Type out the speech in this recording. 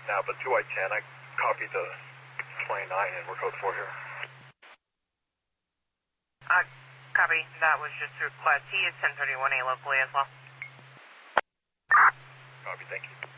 now, but 2I10, I copied the 29 and we're code 4 here. Copy. That was just through Quad T. It's 1031A locally as well. Copy, thank you.